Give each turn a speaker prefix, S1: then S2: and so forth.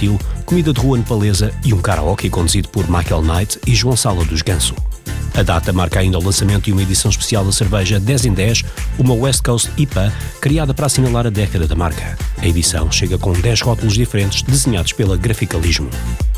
S1: infantil, comida de rua nepalesa e um karaoke conduzido por Michael Knight e João Sala dos Ganso. A data marca ainda o lançamento de uma edição especial da cerveja 10 em 10, uma West Coast IPA, criada para assinalar a década da marca. A edição chega com 10 rótulos diferentes desenhados pela Graficalismo.